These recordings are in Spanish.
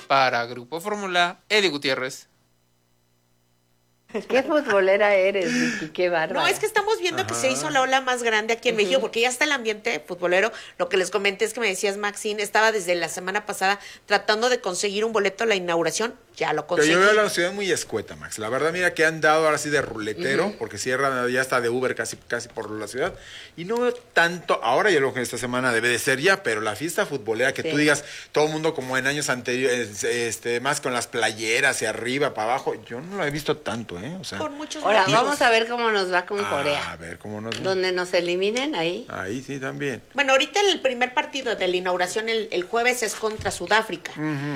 Para Grupo Fórmula, Eddie Gutiérrez. Qué futbolera eres, Vicky, qué bárbara. No, es que estamos viendo que se hizo la ola más grande aquí en México, porque ya está el ambiente futbolero. Lo que les comenté es que me decías, Maxine, estaba desde la semana pasada tratando de conseguir un boleto a la inauguración. Ya lo conseguí. Pero yo veo la ciudad muy escueta, Max. La verdad, mira que han dado ahora sí de ruletero, porque cierran ya está de Uber casi por la ciudad. Y no veo tanto, ahora ya lo que esta semana debe de ser ya, pero la fiesta futbolera, que tú digas, todo el mundo como en años anteriores, más con las playeras y arriba, para abajo, yo no lo he visto tanto, ¿eh? O sea, Con muchos Ahora, motivos. vamos a ver cómo nos va con Corea. A ver cómo nos... Donde nos eliminen ahí. Ahí sí también. Bueno, ahorita el primer partido de la inauguración el jueves es contra Sudáfrica,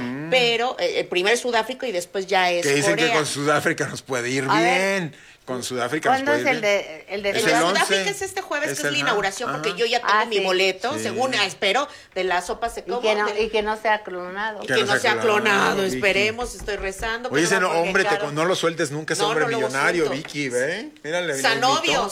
pero el primero es Sudáfrica y después ya es Que dicen Corea. que con Sudáfrica nos puede ir A bien. Con Sudáfrica nos ¿Cuándo puede es ir el bien. de el de Es El el de 11. Sudáfrica es este jueves, que es la el- inauguración, ajá. porque yo ya tengo mi sí. boleto, Sí. según espero, de la sopa se come. Y que no sea clonado. Que no sea clonado, Vicky. esperemos, estoy rezando. Oye, que ese no, porque hombre, claro, no lo sueltes nunca, ese No, hombre no lo millonario, suelto. Vicky, ¿ve? Mírale. Sanovio,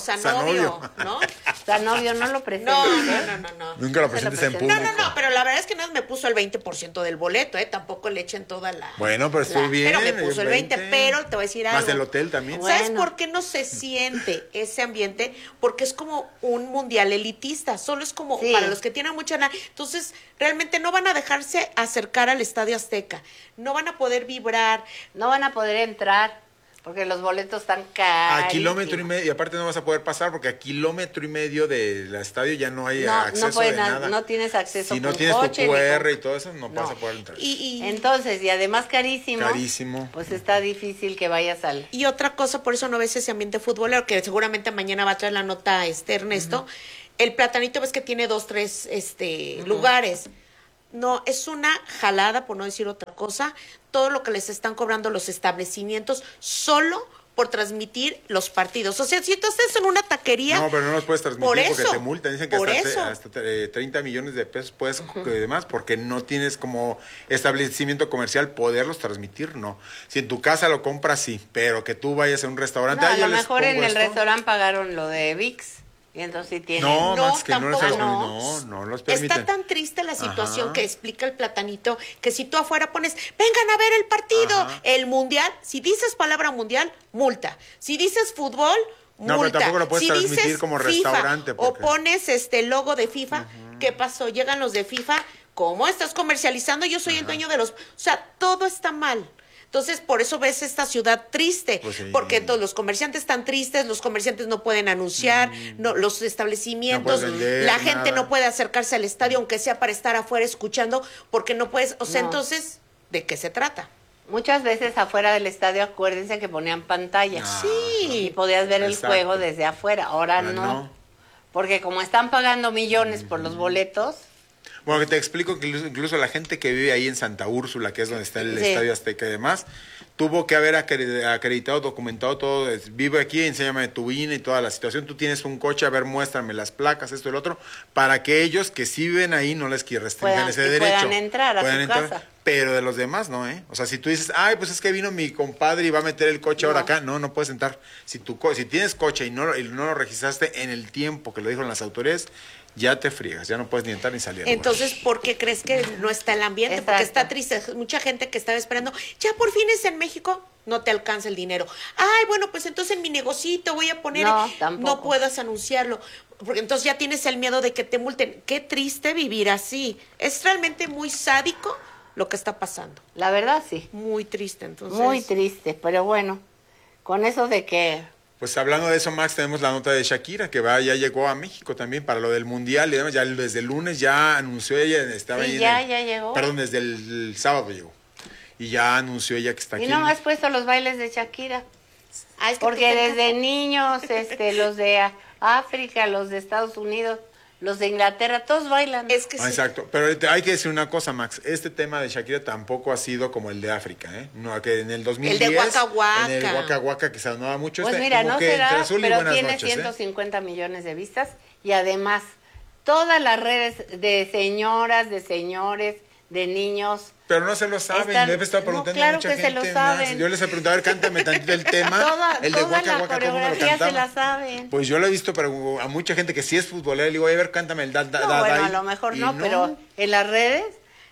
¿no? Sanovio, no lo presentes. No. Nunca lo No se lo presentes en presentes. público. No, pero la verdad es que no me puso el 20% del boleto, tampoco le echen toda la... Bueno, pero estuvo bien. Pero me puso el 20, pero te voy a decir algo. Más el hotel también. Bueno. ¿Sabes por qué no se siente ese ambiente? Porque es como un mundial elitista, solo es como Sí. para los que tienen mucha lana. Entonces, realmente no van a dejarse acercar al Estadio Azteca, no van a poder vibrar. No van a poder entrar porque los boletos están caros. A kilómetro y medio, y aparte no vas a poder pasar porque a kilómetro y medio del estadio ya no hay No, acceso no pueden, de nada. no tienes acceso Si no con tienes coche, tu ni QR con- y todo eso, no vas a poder entrar. Entonces, y además carísimo. Carísimo. Pues está difícil que vayas al... Y otra cosa, por eso no ves ese ambiente futbolero, que seguramente mañana va a traer la nota Ernesto. El Platanito ves que tiene 2, 3 lugares. No, es una jalada, por no decir otra cosa, todo lo que les están cobrando los establecimientos solo por transmitir los partidos. O sea, si tú estás en una taquería... No, pero no los puedes transmitir por porque eso, te multan. Dicen que por hasta, eso. hasta 30 millones de pesos puedes demás porque no tienes como establecimiento comercial poderlos transmitir, no. Si en tu casa lo compras, sí, pero que tú vayas a un restaurante... No, a "Ay, yo lo les mejor en pongo el esto". restaurante pagaron lo de VIX. Y entonces sí tienen... No, No, Max, que no los tampoco. no los permiten. Está tan triste la situación Ajá. que explica el Platanito que si tú afuera pones, vengan a ver el partido, Ajá. el mundial, si dices palabra mundial, multa. Si dices fútbol, multa. No, pero tampoco lo puedes si transmitir dices como FIFA, restaurante, o porque- pones logo de FIFA, ¿qué pasó? Llegan los de FIFA, ¿cómo estás comercializando? Yo soy el dueño de los... O sea, todo está mal. Entonces, por eso ves esta ciudad triste, Pues sí. porque todos los comerciantes están tristes, los comerciantes no pueden anunciar, no, los establecimientos, No puedes vender la gente nada. no puede acercarse al estadio, aunque sea para estar afuera escuchando, porque no puedes, o sea, No. entonces, ¿de qué se trata? Muchas veces afuera del estadio, acuérdense que ponían pantallas. Y Sí, podías ver el Exacto. juego desde afuera. Ahora Ahora no. no. Porque como están pagando millones por los boletos, Bueno, que te explico que incluso la gente que vive ahí en Santa Úrsula, que es donde está el Sí. Estadio Azteca y demás, tuvo que haber acreditado, documentado todo. Vive aquí, enséñame tu INE y toda la situación. Tú tienes un coche, a ver, muéstrame las placas, esto y lo otro, para que ellos que sí viven ahí no les restringan Puedan- ese que derecho. puedan entrar a su casa. Pero de los demás no, ¿eh? O sea, si tú dices, ay, pues es que vino mi compadre y va a meter el coche ahora No. acá, no puedes entrar. Si si tienes coche y no lo registraste en el tiempo que lo dijeron las autoridades, ya te friegas, ya no puedes ni entrar ni salir. entonces, ¿por qué crees que no está el ambiente? Porque Exacto. está triste, mucha gente que estaba esperando, ya por fin es en México, no te alcanza el dinero. Ay, bueno, pues entonces en mi negocito voy a poner, No, tampoco. no puedas anunciarlo, porque entonces ya tienes el miedo de que te multen. Qué triste vivir así, es realmente muy sádico lo que está pasando, la verdad sí. muy triste, entonces. Muy triste, pero bueno, con eso de que... Pues hablando de eso, Max, tenemos la nota de Shakira, que ya llegó a México también para lo del Mundial y demás. Ya desde el lunes ya anunció ella, estaba Sí, ahí. ya llegó. Perdón, desde el sábado llegó. Y ya anunció ella que está Y aquí. no me has puesto los bailes de Shakira. Ah, es que Porque tú te desde niños, los de África, los de Estados Unidos, los de Inglaterra, todos bailan. Es que sí. Exacto, pero hay que decir una cosa, Max, este tema de Shakira tampoco ha sido como el de África, ¿eh? No, que en el 2010, El de Waka Waka. en el Waka Waka que se sonaba mucho, Pues este, mira, como no que será, entre azul y pero buenas tiene noches, 150 millones de vistas y además todas las redes de señoras, de señores, de niños. Pero no se lo saben, Están- debe estar no, preguntando claro a mucha que se gente. lo Max. saben. Yo les he preguntado, a ver, cántame tantito el tema, Toda, el de toda Waka la Waka, ¿cómo me lo coreografía se cantaba? la saben. Pues yo lo he visto, pero a mucha gente que sí es futbolera, le digo, a ver, cántame el da, da, No, da, bueno, da, a lo mejor y no, pero en las redes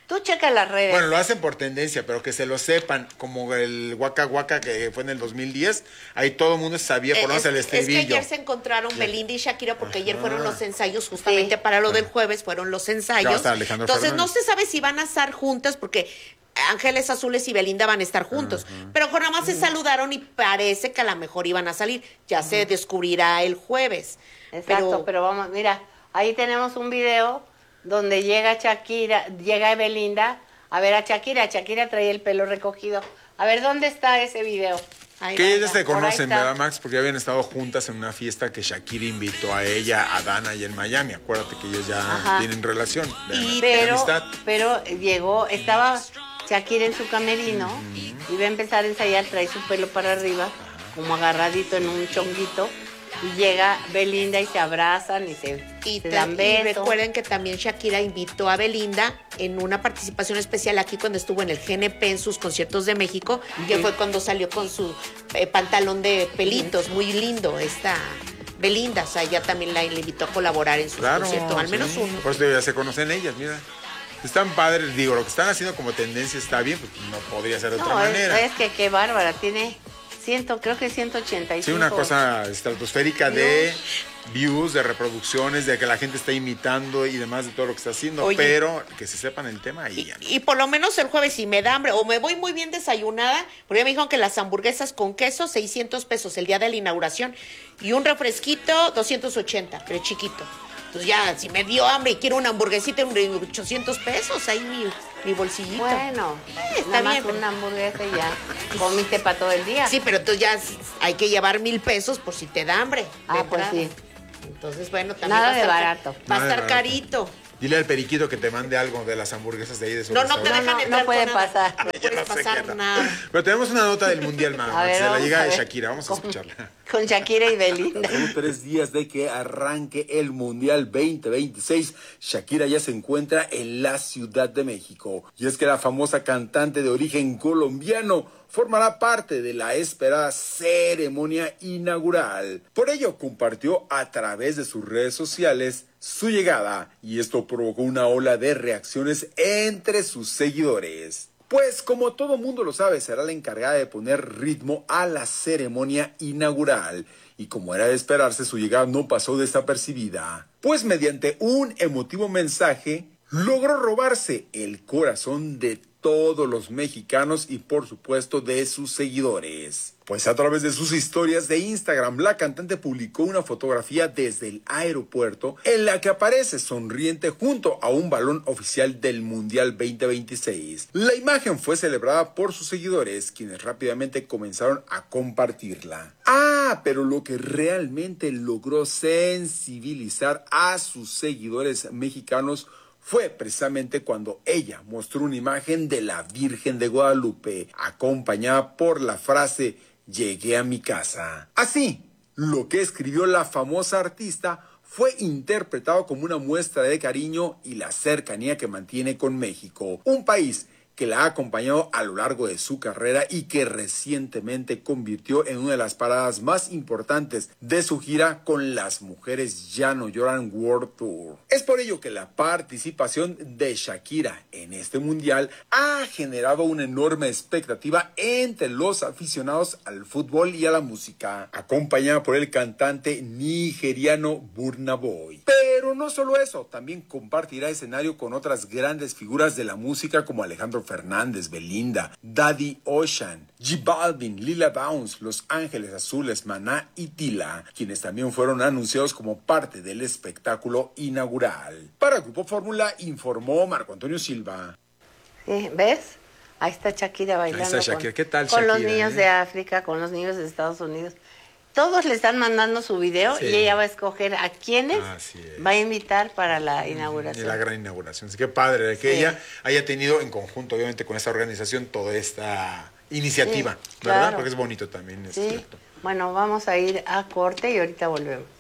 Tú checa las redes. Bueno, lo hacen por tendencia, pero que se lo sepan, como el Waka Waka que fue en el 2010, ahí todo el mundo sabía por lo menos el estribillo. Es que ayer se encontraron Belinda y Shakira porque ayer fueron los ensayos, justamente para lo del jueves fueron los ensayos. Ya está Alejandro Entonces no Fernández. se sabe si van a estar juntas porque Ángeles Azules y Belinda van a estar juntos. Pero nada más se saludaron y parece que a lo mejor iban a salir. Ya se descubrirá el jueves. Exacto, pero vamos, mira, ahí tenemos un video donde llega Shakira, llega Belinda a ver a Shakira. Shakira traía el pelo recogido. A ver, ¿dónde está ese video? Ahí Que va, ellas va. se por ahí conocen, está. ¿verdad, Max? Porque ya habían estado juntas en una fiesta que Shakira invitó a ella, a Dana y en Miami. Acuérdate que ellos ya Ajá. tienen relación de Pero, amistad. pero llegó, estaba Shakira en su camerino, iba a empezar a ensayar, trae su pelo para arriba, como agarradito en un chonguito, y llega Belinda y se abrazan y se dan Y besos. recuerden que también Shakira invitó a Belinda en una participación especial aquí cuando estuvo en el GNP en sus conciertos de México, que fue cuando salió con su pantalón de pelitos, muy lindo esta Belinda. O sea, ella también la invitó a colaborar en sus conciertos, al menos sí. uno. Por eso ya se conocen ellas, mira. Están padres, digo, lo que están haciendo como tendencia está bien, pues no podría ser de otra No, manera. es que qué bárbara, tiene creo que 185. Sí, una cosa estratosférica de views, de reproducciones, de que la gente está imitando y demás de todo lo que está haciendo, Oye. pero que se sepan el tema y ya. Y por lo menos el jueves, si me da hambre o me voy muy bien desayunada, porque ya me dijeron que las hamburguesas con queso, 600 pesos el día de la inauguración, y un refresquito, 280, pero chiquito. Entonces ya, si me dio hambre y quiero una hamburguesita, 800 pesos, ahí mi bolsillito. Bueno, está nada más bien, pero- una hamburguesa y ya comiste para todo el día. Sí, pero entonces ya hay que llevar 1,000 pesos por si te da hambre. Ah, de pues entrada. sí. Entonces, bueno, también Nada va a de estar- barato. Va a Nada de estar barato. carito. Dile al periquito que te mande algo de las hamburguesas de ahí de su No, no te restaurante. dejan no entrar puede con nada. pasar. No Ya puedes no sé pasar qué, no. nada. Pero tenemos una nota del Mundial, Max, A ver, de la vamos llegada a de ver. Shakira. Vamos a Con- escucharla. Con Shakira y Belinda. Solo 3 días de que arranque el Mundial 2026, Shakira ya se encuentra en la Ciudad de México. Y es que la famosa cantante de origen colombiano formará parte de la esperada ceremonia inaugural. Por ello, compartió a través de sus redes sociales su llegada, y esto provocó una ola de reacciones entre sus seguidores. Pues como todo mundo lo sabe, será la encargada de poner ritmo a la ceremonia inaugural. Y como era de esperarse, su llegada no pasó desapercibida. Pues mediante un emotivo mensaje, logró robarse el corazón de todos los mexicanos y por supuesto de sus seguidores. Pues a través de sus historias de Instagram, la cantante publicó una fotografía desde el aeropuerto en la que aparece sonriente junto a un balón oficial del Mundial 2026. La imagen fue celebrada por sus seguidores, quienes rápidamente comenzaron a compartirla. Pero lo que realmente logró sensibilizar a sus seguidores mexicanos fue precisamente cuando ella mostró una imagen de la Virgen de Guadalupe, acompañada por la frase "llegué a mi casa". Así, lo que escribió la famosa artista fue interpretado como una muestra de cariño y la cercanía que mantiene con México, un país que la ha acompañado a lo largo de su carrera y que recientemente convirtió en una de las paradas más importantes de su gira con Las Mujeres Ya No Lloran World Tour. Es por ello que la participación de Shakira en este mundial ha generado una enorme expectativa entre los aficionados al fútbol y a la música, acompañada por el cantante nigeriano Burna Boy. Pero no solo eso, también compartirá escenario con otras grandes figuras de la música como Alejandro Fernández, Belinda, Daddy Ocean, J Balvin, Lila Downs, Los Ángeles Azules, Maná y Tila, quienes también fueron anunciados como parte del espectáculo inaugural. Para Grupo Fórmula informó Marco Antonio Silva. Sí, ¿ves? Ahí está Shakira bailando. Ahí está Shakira. ¿Qué tal, con los Shakira, niños de África, con los niños de Estados Unidos. Todos le están mandando su video Sí. y ella va a escoger a quiénes Así es. va a invitar para la Y inauguración. la gran inauguración. Así que padre que Sí. ella haya tenido en conjunto, obviamente, con esta organización, toda esta iniciativa, Sí, ¿verdad? claro. Porque es bonito también. Es Sí. cierto. Bueno, vamos a ir a corte y ahorita volvemos.